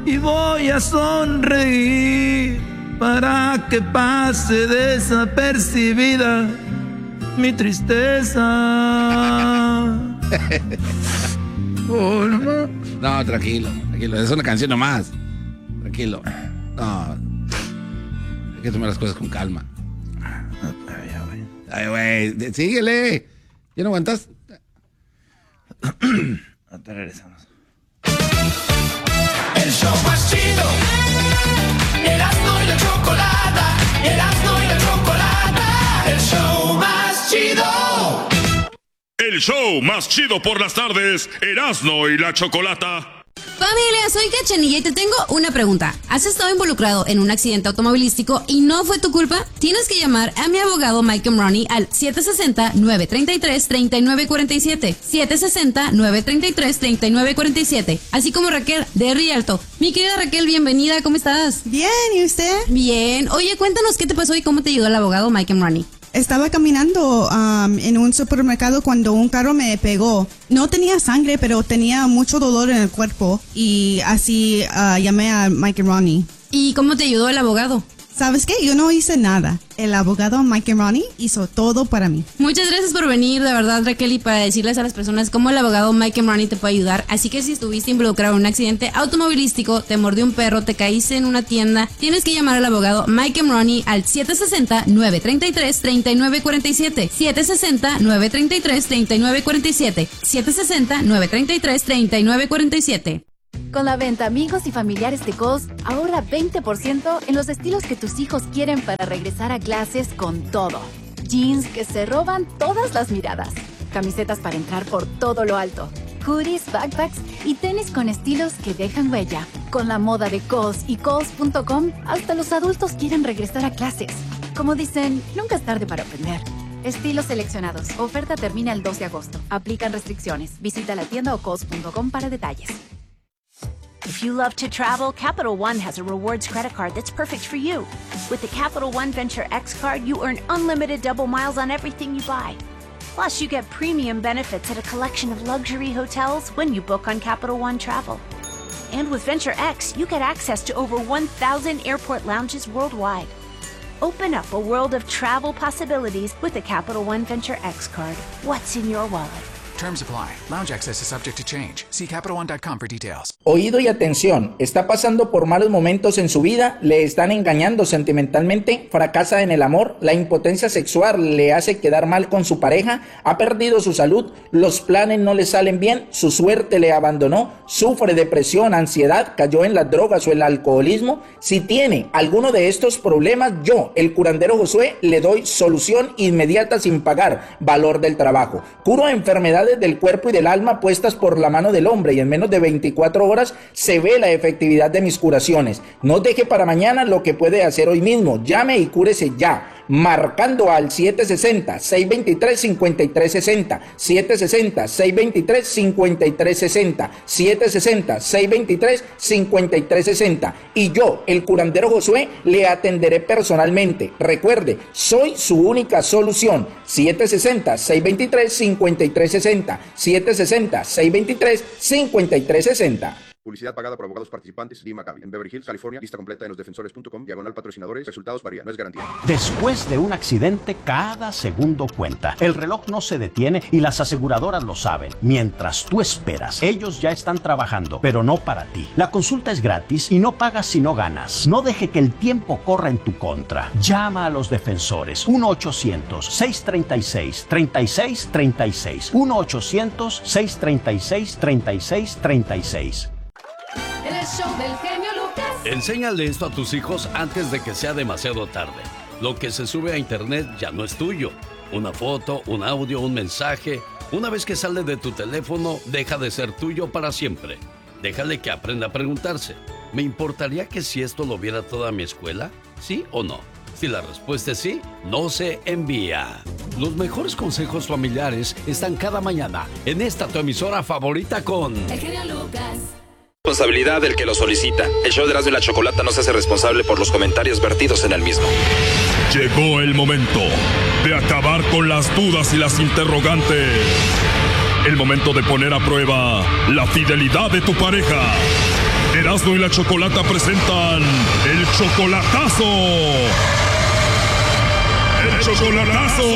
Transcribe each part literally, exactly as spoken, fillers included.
y voy a sonreír para que pase desapercibida mi tristeza. Oh, no. No, tranquilo, tranquilo, es una canción nomás. Tranquilo. No. Hay que tomar las cosas con calma. Ay, güey, síguele. ¿Ya no aguantas? Te regresamos. El show más chido. Erasmo y la chocolata. Erasmo y la chocolata. El show más chido. El show más chido por las tardes. Erasmo y la chocolata. Familia, soy Cachanilla y te tengo una pregunta. ¿Has estado involucrado en un accidente automovilístico y no fue tu culpa? Tienes que llamar a mi abogado Mike Money al siete seis cero, nueve tres tres, tres nueve cuatro siete. siete seis cero, nueve tres tres, tres nueve cuatro siete. Así como Raquel de Rialto. Mi querida Raquel, bienvenida, ¿cómo estás? Bien, ¿y usted? Bien. Oye, cuéntanos qué te pasó y cómo te ayudó el abogado Mike Money. Estaba caminando um, en un supermercado cuando un carro me pegó. No tenía sangre, pero tenía mucho dolor en el cuerpo. Y así uh, llamé a Mike and Ronnie. ¿Y cómo te ayudó el abogado? ¿Sabes qué? Yo no hice nada. El abogado Mike and Ronnie hizo todo para mí. Muchas gracias por venir, de verdad, Raquel, y para decirles a las personas cómo el abogado Mike and Ronnie te puede ayudar. Así que si estuviste involucrado en un accidente automovilístico, te mordió un perro, te caíste en una tienda, tienes que llamar al abogado Mike and Ronnie al siete seis cero, nueve tres tres, tres nueve cuatro siete. siete seis cero, nueve tres tres, tres nueve cuatro siete. siete seis cero, nueve tres tres, tres nueve cuatro siete. Con la venta Amigos y Familiares de Kohl's, ahorra veinte por ciento en los estilos que tus hijos quieren para regresar a clases con todo. Jeans que se roban todas las miradas. Camisetas para entrar por todo lo alto. Hoodies, backpacks y tenis con estilos que dejan huella. Con la moda de Kohl's y Kohl's punto com, hasta los adultos quieren regresar a clases. Como dicen, nunca es tarde para aprender. Estilos seleccionados. Oferta termina el dos de agosto. Aplican restricciones. Visita la tienda o kohls punto com para detalles. If you love to travel, Capital One has a rewards credit card that's perfect for you. With the Capital One Venture X card, you earn unlimited double miles on everything you buy. Plus, you get premium benefits at a collection of luxury hotels when you book on Capital One Travel. And with Venture X, you get access to over one thousand airport lounges worldwide. Open up a world of travel possibilities with the Capital One Venture X card. What's in your wallet? Terms apply. Lounge access is subject to change. See Capital One dot com for details. Oído y atención. ¿Está pasando por malos momentos en su vida? ¿Le están engañando sentimentalmente? ¿Fracasa en el amor? ¿La impotencia sexual le hace quedar mal con su pareja? ¿Ha perdido su salud? ¿Los planes no le salen bien? ¿Su suerte le abandonó? ¿Sufre depresión, ansiedad? ¿Cayó en las drogas o el alcoholismo? Si tiene alguno de estos problemas, yo, el curandero Josué, le doy solución inmediata sin pagar valor del trabajo. Curo enfermedades del cuerpo y del alma puestas por la mano del hombre y en menos de veinticuatro horas se ve la efectividad de mis curaciones. No deje para mañana lo que puede hacer hoy mismo. Llame y cúrese ya. Marcando al siete seis cero, seis dos tres, cinco tres seis cero, siete seis cero, seis dos tres, cinco tres seis cero, siete seis cero, seis dos tres, cinco tres seis cero y yo, el curandero Josué, le atenderé personalmente. Recuerde, soy su única solución. siete seis cero, seis dos tres, cinco tres seis cero, siete seis cero, seis dos tres, cinco tres seis cero. Publicidad pagada por abogados participantes. Lee Maccabi. En Beverly Hills, California. Lista completa en los defensores punto com. Diagonal patrocinadores. Resultados varían. No es garantía. Después de un accidente, cada segundo cuenta. El reloj no se detiene y las aseguradoras lo saben. Mientras tú esperas, ellos ya están trabajando, pero no para ti. La consulta es gratis y no pagas si no ganas. No deje que el tiempo corra en tu contra. Llama a los defensores. uno ochocientos, seis tres seis, tres seis tres seis. uno ochocientos, seis tres seis, tres seis tres seis. El show del genio Lucas. Enséñale esto a tus hijos antes de que sea demasiado tarde. Lo que se sube a internet ya no es tuyo. Una foto, un audio, un mensaje. Una vez que sale de tu teléfono, deja de ser tuyo para siempre. Déjale que aprenda a preguntarse. ¿Me importaría que si esto lo viera toda mi escuela? ¿Sí o no? Si la respuesta es sí, no se envía. Los mejores consejos familiares están cada mañana en esta tu emisora favorita con... El genio Lucas. Responsabilidad del que lo solicita. El show de Erasmo y la Chocolata no se hace responsable por los comentarios vertidos en el mismo. Llegó el momento de acabar con las dudas y las interrogantes. El momento de poner a prueba la fidelidad de tu pareja. Erasmo Erasmo y la Chocolata presentan el chocolatazo. ¡El chocolatazo!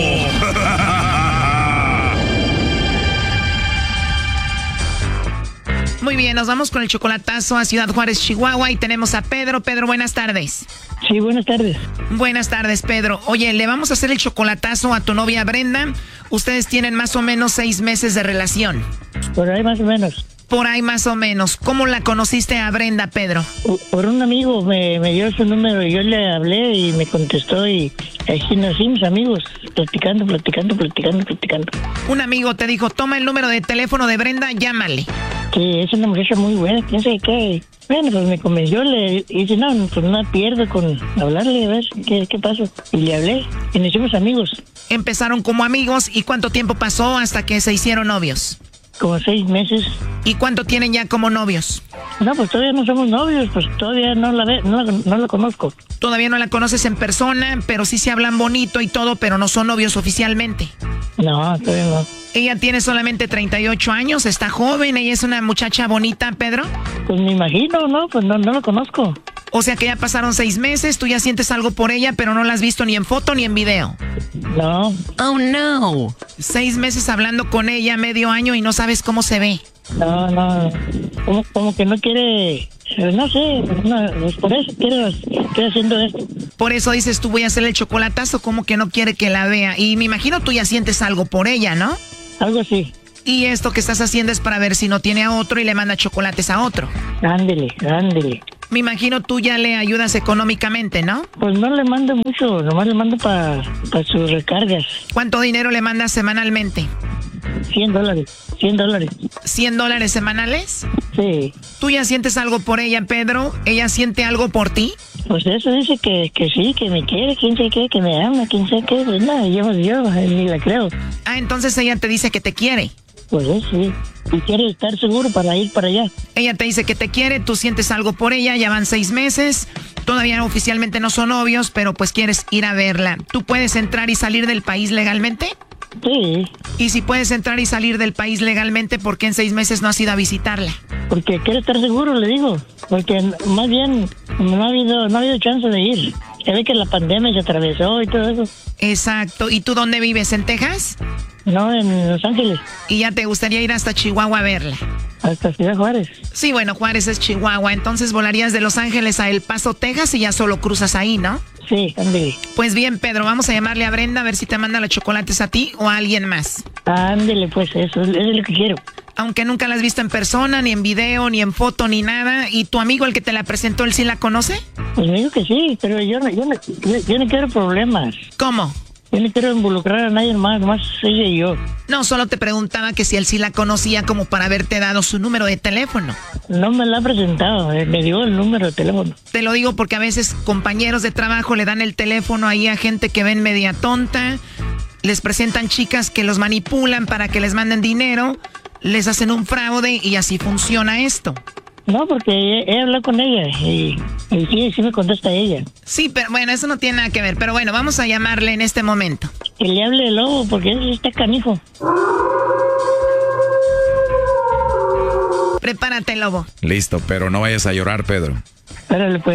Muy bien, nos vamos con el chocolatazo a Ciudad Juárez, Chihuahua, y tenemos a Pedro. Pedro, buenas tardes. Sí, buenas tardes. Buenas tardes, Pedro. Oye, le vamos a hacer el chocolatazo a tu novia Brenda. Ustedes tienen más o menos seis meses de relación. Por ahí más o menos. Por ahí más o menos. ¿Cómo la conociste a Brenda, Pedro? Por un amigo me, me dio su número, yo le hablé y me contestó y así nos hicimos amigos, platicando, platicando, platicando, platicando. Un amigo te dijo, toma el número de teléfono de Brenda, llámale. Sí, es una muchacha muy buena, quién sabe qué. Bueno, pues me convenció, le dice, no, pues no pierdo con hablarle, a ver qué, qué pasó. Y le hablé y nos hicimos amigos. Empezaron como amigos, ¿y cuánto tiempo pasó hasta que se hicieron novios? Como seis meses. ¿Y cuánto tienen ya como novios? No, pues todavía no somos novios, pues todavía no la ve, no la, no la conozco. Todavía no la conoces en persona, pero sí se hablan bonito y todo, pero no son novios oficialmente. No, todavía no. Ella tiene solamente treinta y ocho años, está joven, ella es una muchacha bonita, Pedro. Pues me imagino, ¿no? Pues no, no la conozco. O sea que ya pasaron seis meses, tú ya sientes algo por ella, pero no la has visto ni en foto ni en video. No. Oh, no. Seis meses hablando con ella, medio año, y no sabes cómo se ve. No, no. Como, como que no quiere... No sé, no, pues por eso quiero, estoy haciendo esto. Por eso dices tú, voy a hacer el chocolatazo, como que no quiere que la vea. Y me imagino tú ya sientes algo por ella, ¿no? Algo así. Y esto que estás haciendo es para ver si no tiene a otro y le manda chocolates a otro. Ándele, ándele. Me imagino tú ya le ayudas económicamente, ¿no? Pues no le mando mucho, nomás le mando para pa sus recargas. ¿Cuánto dinero le mandas semanalmente? Cien dólares, cien dólares. ¿Cien dólares semanales? Sí. ¿Tú ya sientes algo por ella, Pedro? ¿Ella siente algo por ti? Pues eso dice que, que sí, que me quiere, quién sabe qué, que me ama, quién sabe qué, pues nada, yo, yo ni la creo. Ah, entonces ella te dice que te quiere. Pues eso sí, y quiere estar seguro para ir para allá. Ella te dice que te quiere, tú sientes algo por ella, ya van seis meses, todavía oficialmente no son novios, pero pues quieres ir a verla. ¿Tú puedes entrar y salir del país legalmente? Sí. Y si puedes entrar y salir del país legalmente, ¿por qué en seis meses no has ido a visitarla? Porque quiere estar seguro, le digo. Porque más bien no ha habido, no ha habido chance de ir. Ya ve que la pandemia se atravesó y todo eso. Exacto. ¿Y tú dónde vives? ¿En Texas? No, en Los Ángeles. ¿Y ya te gustaría ir hasta Chihuahua a verla? Hasta Ciudad Juárez. Sí, bueno, Juárez es Chihuahua. Entonces volarías de Los Ángeles a El Paso, Texas y ya solo cruzas ahí, ¿no? Sí, ándele. Pues bien, Pedro, vamos a llamarle a Brenda a ver si te manda los chocolates a ti o a alguien más. Ándele, pues eso, eso es lo que quiero. Aunque nunca la has visto en persona, ni en video, ni en foto, ni nada. ¿Y tu amigo, el que te la presentó, él sí la conoce? Pues me dijo que sí, pero yo no, yo no, yo, yo no quiero problemas. ¿Cómo? Yo no quiero involucrar a nadie más, más ella y yo. No, solo te preguntaba que si él sí la conocía como para haberte dado su número de teléfono. No me la ha presentado, me dio el número de teléfono. Te lo digo porque a veces compañeros de trabajo le dan el teléfono ahí a gente que ven media tonta, les presentan chicas que los manipulan para que les manden dinero, les hacen un fraude y así funciona esto. No, porque he, he hablado con ella y, y sí, sí me contesta ella. Sí, pero bueno, eso no tiene nada que ver. Pero bueno, vamos a llamarle en este momento. Que le hable el lobo, porque eso está canijo. Prepárate, lobo. Listo, pero no vayas a llorar, Pedro. Espérale, pues.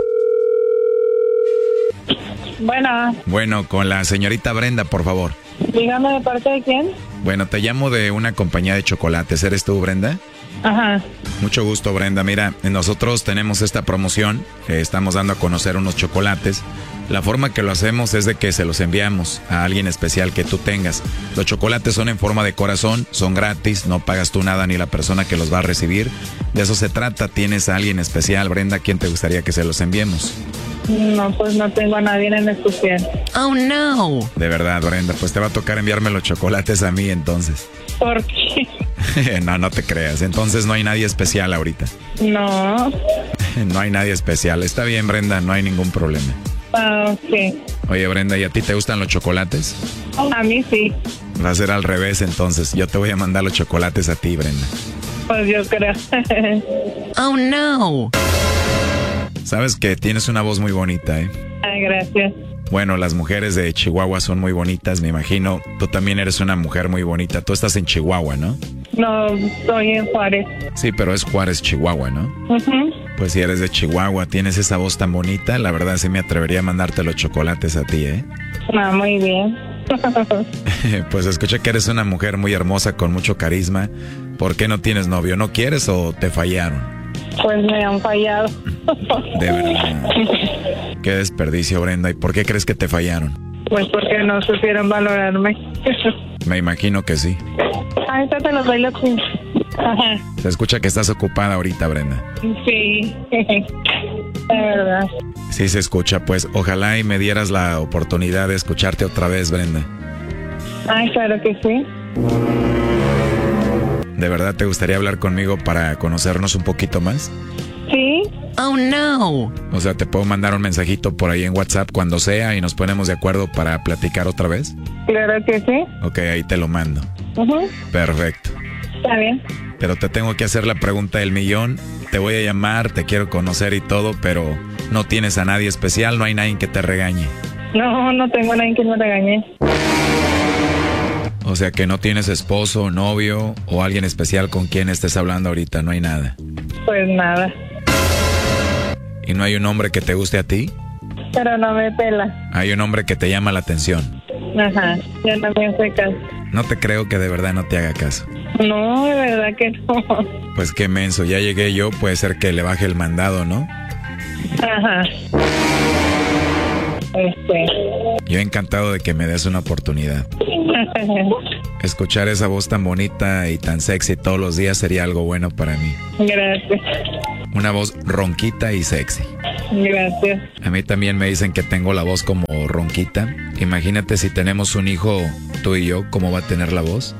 Bueno. Bueno, con la señorita Brenda, por favor. Dígame, ¿de parte de quién? Bueno, te llamo de una compañía de chocolates. ¿Eres tú, Brenda? Ajá. Mucho gusto, Brenda. Mira, nosotros tenemos esta promoción que estamos dando a conocer unos chocolates. La forma que lo hacemos es de que se los enviamos a alguien especial que tú tengas. Los chocolates son en forma de corazón, son gratis, no pagas tú nada ni la persona que los va a recibir. De eso se trata. ¿Tienes a alguien especial, Brenda? ¿A quién te gustaría que se los enviemos? No, pues no tengo a nadie en especial. Oh, no. De verdad, Brenda, pues te va a tocar enviarme los chocolates a mí entonces. ¿Por qué? No, no te creas. Entonces no hay nadie especial ahorita. No. No hay nadie especial. Está bien, Brenda, no hay ningún problema. Ah, ok. Oye, Brenda, ¿y a ti te gustan los chocolates? A mí sí. Va a ser al revés entonces. Yo te voy a mandar los chocolates a ti, Brenda. Pues yo creo. Oh, no. Sabes que tienes una voz muy bonita, ¿eh? Ay, gracias. Bueno, las mujeres de Chihuahua son muy bonitas, me imagino. Tú también eres una mujer muy bonita. Tú estás en Chihuahua, ¿no? No, estoy en Juárez. Sí, pero es Juárez, Chihuahua, ¿no? Uh-huh. Pues si eres de Chihuahua, tienes esa voz tan bonita, la verdad sí me atrevería a mandarte los chocolates a ti, ¿eh? Ah, muy bien. Pues escuché que eres una mujer muy hermosa, con mucho carisma. ¿Por qué no tienes novio? ¿No quieres o te fallaron? Pues me han fallado. De verdad. Qué desperdicio, Brenda. ¿Y por qué crees que te fallaron? Pues porque no supieron valorarme. Me imagino que sí. Ahorita te los doy los cinco. Ajá. Se escucha que estás ocupada ahorita, Brenda. Sí, de verdad. Sí se escucha, pues ojalá y me dieras la oportunidad de escucharte otra vez, Brenda. Ay, claro que sí. ¿De verdad te gustaría hablar conmigo para conocernos un poquito más? Sí. Oh, no. O sea, ¿te puedo mandar un mensajito por ahí en WhatsApp cuando sea y nos ponemos de acuerdo para platicar otra vez? Claro que sí. Ok, ahí te lo mando. Uh-huh. Perfecto. Está bien. Pero te tengo que hacer la pregunta del millón. Te voy a llamar, te quiero conocer y todo, pero no tienes a nadie especial, no hay nadie que te regañe. No, no tengo a nadie que me regañe. O sea que no tienes esposo, novio o alguien especial con quien estés hablando ahorita, no hay nada. Pues nada. ¿Y no hay un hombre que te guste a ti? Pero no me pela. Hay un hombre que te llama la atención. Ajá, yo no me hace caso. No te creo que de verdad no te haga caso. No, de verdad que no. Pues qué menso, ya llegué yo, puede ser que le baje el mandado, ¿no? Ajá. Este. Yo encantado de que me des una oportunidad. Escuchar esa voz tan bonita y tan sexy todos los días sería algo bueno para mí. Gracias. Una voz ronquita y sexy. Gracias. A mí también me dicen que tengo la voz como ronquita. Imagínate si tenemos un hijo, tú y yo, ¿cómo va a tener la voz?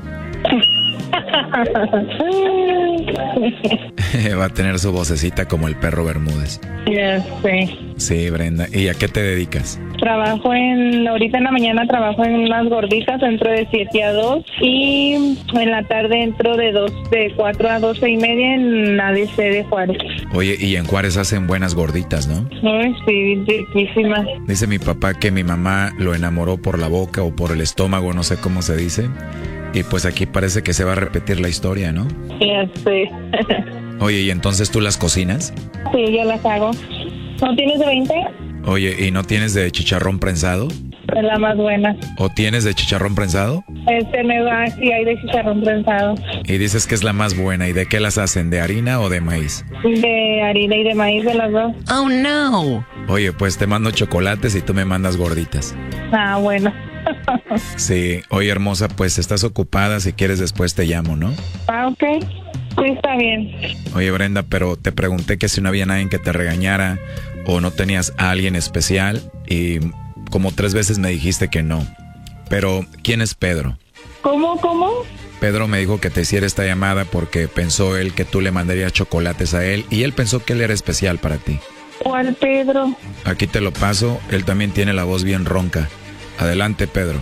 Va a tener su vocecita como el perro Bermúdez. Ya sé. Sí, Brenda. ¿Y a qué te dedicas? Trabajo en, ahorita en la mañana trabajo en unas gorditas, entro de siete a dos y en la tarde entro de dos, de cuatro a doce y media en la D C de Juárez. Oye, y en Juárez hacen buenas gorditas, ¿no? Ay, sí, riquísimas. Dice mi papá que mi mamá lo enamoró por la boca o por el estómago, no sé cómo se dice. Y pues aquí parece que se va a repetir la historia, ¿no? Ya sé. Oye, ¿y entonces tú las cocinas? Sí, yo las hago. ¿No tienes de veinte? Oye, ¿y no tienes de chicharrón prensado? Es la más buena. ¿O tienes de chicharrón prensado? Este me va, sí, hay de chicharrón prensado. Y dices que es la más buena. ¿Y de qué las hacen? ¿De harina o de maíz? De harina y de maíz, de las dos. Oh, no. Oye, pues te mando chocolates y tú me mandas gorditas. Ah, bueno. Sí. Oye, hermosa, pues estás ocupada. Si quieres después te llamo, ¿no? Ah, ok. Sí, está bien. Oye, Brenda, pero te pregunté que si no había nadie que te regañara o no tenías a alguien especial y como tres veces me dijiste que no. Pero, ¿quién es Pedro? ¿Cómo, cómo? Pedro me dijo que te hiciera esta llamada porque pensó él que tú le mandarías chocolates a él y él pensó que él era especial para ti. ¿Cuál Pedro? Aquí te lo paso, él también tiene la voz bien ronca. Adelante, Pedro.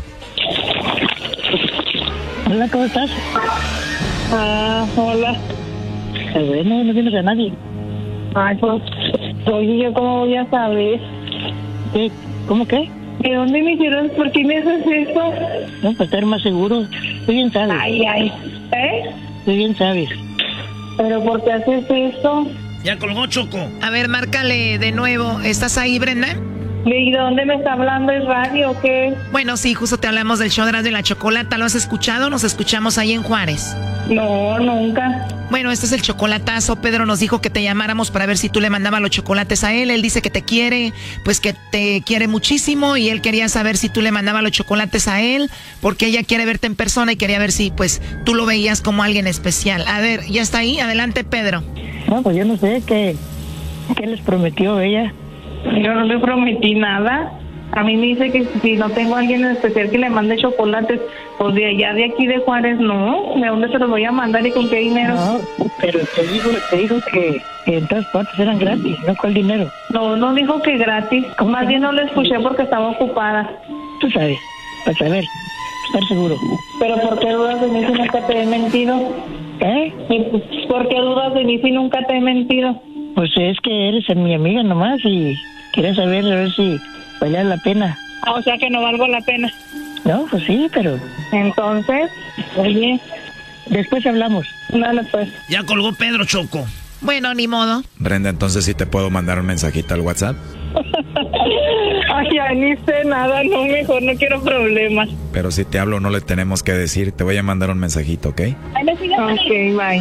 Hola, ¿cómo estás? Ah, hola. Bueno, no tienes a nadie. Ay, pues, oye, ¿yo cómo voy a saber? ¿Qué? ¿Cómo qué? ¿De dónde me hicieron? ¿Por qué me haces eso? No, para estar más seguro. Tú bien sabes. Ay, ay. ¿Eh? Tú bien sabes. ¿Pero por qué haces eso? Ya colgó, Choco. A ver, márcale de nuevo. ¿Estás ahí, Brenda? ¿Y de dónde me está hablando? ¿Es radio o qué? Bueno, sí, justo te hablamos del show de Erasmo y la Chocolata. ¿Lo has escuchado? Nos escuchamos ahí en Juárez. No, nunca. Bueno, este es el chocolatazo. Pedro nos dijo que te llamáramos para ver si tú le mandabas los chocolates a él. Él dice que te quiere, pues que te quiere muchísimo y él quería saber si tú le mandabas los chocolates a él porque ella quiere verte en persona y quería ver si pues tú lo veías como alguien especial. A ver, ¿ya está ahí? Adelante, Pedro. No, pues yo no sé qué, qué les prometió ella. Yo no le prometí nada. A mí me dice que si no tengo a alguien en especial que le mande chocolates, pues de allá de aquí de Juárez, no. ¿De dónde se los voy a mandar y con qué dinero? No, pero te dijo, te dijo que, que en todas partes eran gratis, ¿no? ¿Cuál dinero? No, no dijo que gratis. Más bien no lo escuché porque estaba ocupada. Tú sabes, para saber, estar seguro. ¿Pero por qué dudas de mí si nunca te he mentido? ¿Eh? ¿Por qué dudas de mí si nunca te he mentido? Pues es que eres mi amiga nomás y quería saber a ver si valía la pena. Ah, o sea que no valgo la pena. No, pues sí, pero... Entonces, oye, Después hablamos. Nada, pues. Ya colgó Pedro, Choco. Bueno, ni modo. Brenda, entonces sí te puedo mandar un mensajito al WhatsApp. Ay, ya ni sé nada, no, mejor no quiero problemas. Pero si te hablo no le tenemos que decir, te voy a mandar un mensajito, ¿ok? Ok, bye.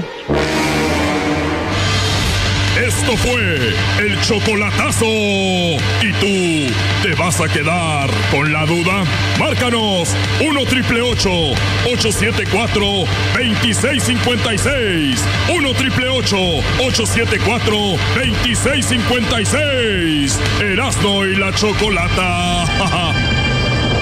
Esto fue el chocolatazo. ¿Y tú te vas a quedar con la duda? Márcanos uno triple ocho, ocho siete cuatro, dos seis cinco seis. uno triple ocho, ocho siete cuatro, dos seis cinco seis. Erasmo y la Chocolata.